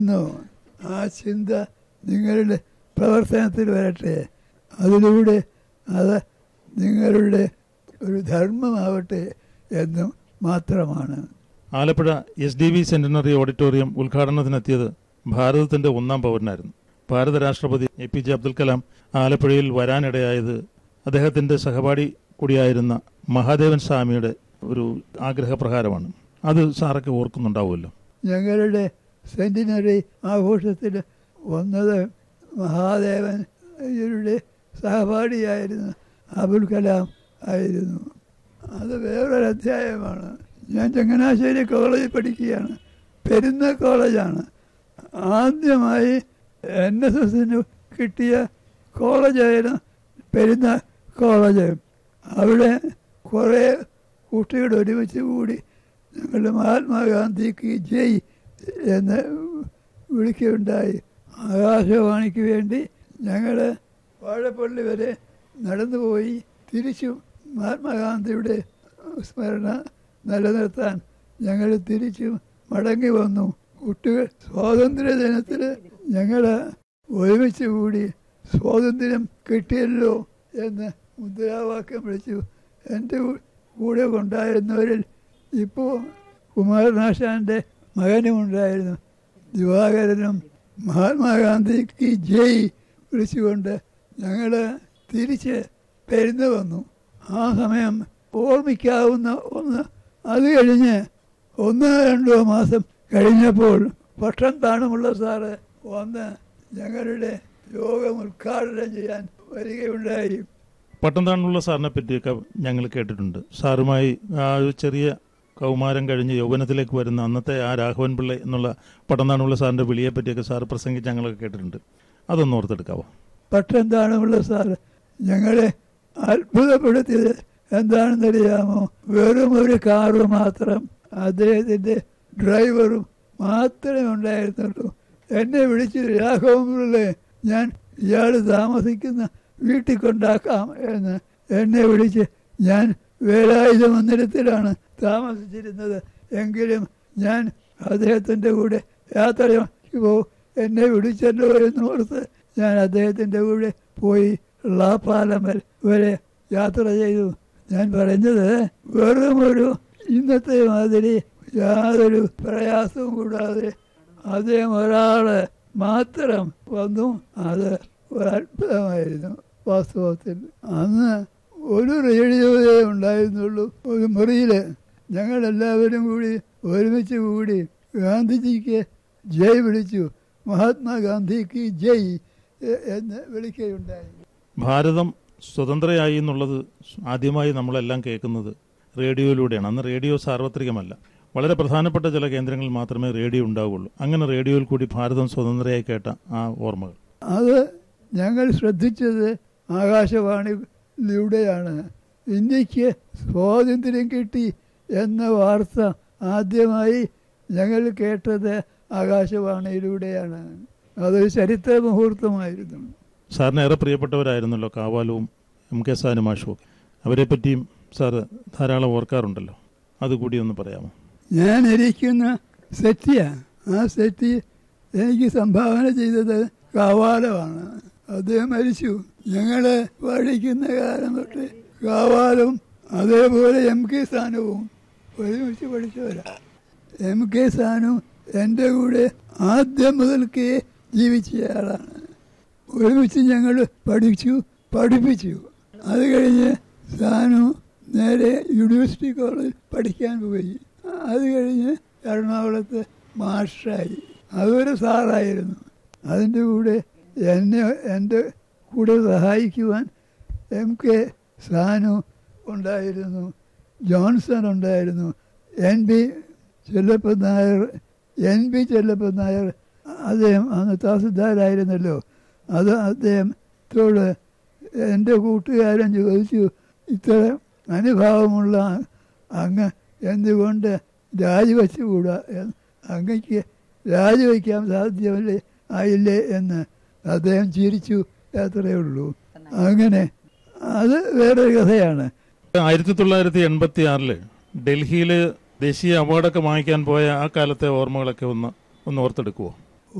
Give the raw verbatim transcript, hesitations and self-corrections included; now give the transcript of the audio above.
ആ ചിന്ത നിങ്ങളുടെ പ്രവർത്തനത്തിൽ വരട്ടെ. അതിലൂടെ അത് നിങ്ങളുടെ ഒരു ധർമ്മമാവട്ടെ എന്നും മാത്രമാണ്. Alappuzha S D V centenary auditorium ഉദ്ഘാടനത്തിനെത്തിയത് ഭാരതത്തിന്റെ ഒന്നാം പൗരനായിരുന്നു. ഭാരത രാഷ്ട്രപതി A P J Abdul Kalam ആലപ്പുഴയിൽ വരാനിടയായത് അദ്ദേഹത്തിന്റെ സഹപാഠി കൂടിയായിരുന്ന മഹാദേവൻ സ്വാമിയുടെ ഒരു ആഗ്രഹപ്രകാരമാണ്. അത് സാറൊക്കെ ഓർക്കുന്നുണ്ടാവുമല്ലോ. ഞങ്ങളുടെ സെന്റിനറി ആഘോഷത്തിൽ വന്നത് മഹാദേവന്റെ സഹപാഠിയായിരുന്നു അബുൽ കലാം ആയിരുന്നു. അത് വേറൊരു അധ്യായമാണ്. ഞാൻ ചങ്ങനാശ്ശേരി കോളേജിൽ പഠിക്കുകയാണ്. പെരുന്ന കോളേജാണ്. ആദ്യമായി എൻ എസ് എസിന് കിട്ടിയ കോളേജായിരുന്നു പെരുന്ന കോളേജ്. അവിടെ കുറേ കുട്ടികൾ ഒരുമിച്ച് കൂടി ഞങ്ങൾ മഹാത്മാഗാന്ധിക്ക് ജയ് എന്ന് വിളിക്കുകയുണ്ടായി. ആകാശവാണിക്ക് വേണ്ടി ഞങ്ങൾ വാഴപ്പള്ളി വരെ നടന്നുപോയി. തിരിച്ചും മഹാത്മാഗാന്ധിയുടെ സ്മരണ നിലനിർത്താൻ ഞങ്ങൾ തിരിച്ചും മടങ്ങി വന്നു. കുട്ടികൾ സ്വാതന്ത്ര്യ ദിനത്തിൽ ഞങ്ങൾ ഒരുമിച്ച് കൂടി സ്വാതന്ത്ര്യം കിട്ടിയല്ലോ എന്ന് മുദ്രാവാക്യം വിളിച്ചു. എൻ്റെ കൂടെ ഉണ്ടായിരുന്നവരിൽ ഇപ്പോൾ കുമാരനാശാൻ്റെ മകനുമുണ്ടായിരുന്നു. ദിവാകരനും മഹാത്മാഗാന്ധിക്ക് ജയ് വിളിച്ചുകൊണ്ട് ഞങ്ങൾ തിരിച്ച് പെരുന്നു വന്നു. ആ സമയം ഓർമ്മിക്കാവുന്ന ഒന്ന്, അത് കഴിഞ്ഞ് ഒന്നോ രണ്ടോ മാസം കഴിഞ്ഞപ്പോൾ പക്ഷം താണുമുള്ള സാറ് വന്ന് ഞങ്ങളുടെ യോഗം ഉദ്ഘാടനം ചെയ്യാൻ വരികയുണ്ടായി. പട്ടം താണുള്ള സാറിനെ പറ്റിയൊക്കെ ഞങ്ങൾ കേട്ടിട്ടുണ്ട്. സാറുമായി ആ ഒരു ചെറിയ കൗമാരം കഴിഞ്ഞ് യൗവനത്തിലേക്ക് വരുന്ന അന്നത്തെ ആ രാഘവൻ പിള്ളை എന്നുള്ള പട്ടം താണുള്ള സാറിൻ്റെ വിളിയെ പറ്റിയൊക്കെ സാറ് പ്രസംഗിച്ച് ഞങ്ങളൊക്കെ കേട്ടിട്ടുണ്ട്. അതൊന്ന് ഓർത്തെടുക്കാവോ? പട്ടം താണുള്ള സാറ് ഞങ്ങളെ അത്ഭുതപ്പെടുത്തിയത് എന്താണെന്നറിയാമോ? വെറും ഒരു കാറ് മാത്രം, അദ്ദേഹത്തിൻ്റെ ഡ്രൈവറും മാത്രമേ ഉണ്ടായിരുന്നുള്ളൂ. എന്നെ വിളിച്ച് രാഘവൻ പിള്ളെ, ഞാൻ ഇയാൾ താമസിക്കുന്ന വീട്ടിൽ കൊണ്ടാക്കാം എന്ന് എന്നെ വിളിച്ച്, ഞാൻ വേലായുധ മന്ദിരത്തിലാണ് താമസിച്ചിരുന്നത്. എങ്കിലും ഞാൻ അദ്ദേഹത്തിൻ്റെ കൂടെ യാത്രയ്ക്ക് എന്നെ വിളിച്ചല്ലോ എന്നോർത്ത് ഞാൻ അദ്ദേഹത്തിൻ്റെ കൂടെ പോയി ളാപ്പാലമൽ വരെ യാത്ര ചെയ്തു. ഞാൻ പറഞ്ഞത് വെറും ഒരു ഇന്നത്തെ മാതിരി യാതൊരു പ്രയാസവും കൂടാതെ അദ്ദേഹം ഒരാള് മാത്രം വന്നു. അത് ഒരു അത്ഭുതമായിരുന്നു. വാസ്തവത്തിൽ അന്ന് ഒരു റേഡിയോയേ ഉണ്ടായിരുന്നുള്ളൂ. ഒരു മുറിയിൽ ഞങ്ങളെല്ലാവരും കൂടി ഒരുമിച്ച് കൂടി ഗാന്ധിജിക്ക് ജയ് വിളിച്ചു. മഹാത്മാഗാന്ധിക്ക് ജയ് എന്ന് വിളിക്കുകയുണ്ടായി. ഭാരതം സ്വതന്ത്രയായി എന്നുള്ളത് ആദ്യമായി നമ്മളെല്ലാം കേൾക്കുന്നത് റേഡിയോയിലൂടെയാണ്. അന്ന് റേഡിയോ സാർവത്രികമല്ല. വളരെ പ്രധാനപ്പെട്ട ചില കേന്ദ്രങ്ങളിൽ മാത്രമേ റേഡിയോ ഉണ്ടാവുകയുള്ളൂ. അങ്ങനെ റേഡിയോയിൽ കൂടി ഭാരതം സ്വതന്ത്രയായി കേട്ട ആ ഓർമ്മകൾ, അത് ഞങ്ങൾ ശ്രദ്ധിച്ചത് ആകാശവാണിയിലൂടെയാണ്. ഇന്ത്യക്ക് സ്വാതന്ത്ര്യം കിട്ടി എന്ന വാർത്ത ആദ്യമായി ഞങ്ങൾ കേട്ടത് ആകാശവാണിയിലൂടെയാണ്. അതൊരു ചരിത്ര മുഹൂർത്തമായിരുന്നു. സാറിന് ഏറെ പ്രിയപ്പെട്ടവരായിരുന്നല്ലോ കാവാലവും എം കെ സാനുമാഷും. അവരെ പറ്റിയും സാറ് ധാരാളം ഓർക്കാറുണ്ടല്ലോ. അതുകൂടി ഒന്ന് പറയാമോ? ഞാൻ ഇരിക്കുന്ന സെറ്റിയാണ്. ആ സെറ്റി എനിക്ക് സംഭാവന ചെയ്തത് കാവാലമാണ്. അദ്ദേഹം മരിച്ചു. ഞങ്ങൾ പഠിക്കുന്ന കാലം തൊട്ട് കാവാലും അതേപോലെ എം കെ സാനുവും ഒരുമിച്ച് പഠിച്ചവരാ. എം കെ സാനു എൻ്റെ കൂടെ ആദ്യം മുതൽക്കേ ജീവിച്ചയാളാണ്. ഒരുമിച്ച് ഞങ്ങൾ പഠിച്ചു, പഠിപ്പിച്ചു. അത് കഴിഞ്ഞ് സാനു നേരെ യൂണിവേഴ്സിറ്റി കോളേജിൽ പഠിക്കാൻ പോയി. അത് കഴിഞ്ഞ് എറണാകുളത്ത് മാസ്റ്ററായി. അതൊരു സാറായിരുന്നു. അതിൻ്റെ കൂടെ എന്നെ എൻ്റെ കൂടെ സഹായിക്കുവാൻ എം കെ സാനു ഉണ്ടായിരുന്നു, ജോൺസൺ ഉണ്ടായിരുന്നു, N B Chellappan Nair N B Chellappan Nair അദ്ദേഹം അന്ന് തഹസിൽദാരായിരുന്നല്ലോ. അത് അദ്ദേഹത്തോട് എൻ്റെ കൂട്ടുകാരൻ ചോദിച്ചു, ഇത്ര അനുഭാവമുള്ള അങ്ങ് എന്തുകൊണ്ട് രാജിവെച്ചുകൂടാ, അങ്ങയ്ക്ക് രാജിവെക്കാൻ സാധ്യമല്ലേ ആയില്ലേ എന്ന്. അദ്ദേഹം ചിരിച്ചു, അത്രയേ ഉള്ളൂ. അങ്ങനെ അത് വേറൊരു കഥയാണ്. ആയിരത്തി തൊള്ളായിരത്തി എൺപത്തി ആറില് ഡൽഹിയിൽ ദേശീയ അവാർഡൊക്കെ വാങ്ങിക്കാൻ പോയ ആ കാലത്തെ ഓർമ്മകളൊക്കെ ഒന്ന് ഒന്ന് ഓർത്തെടുക്കുവോ?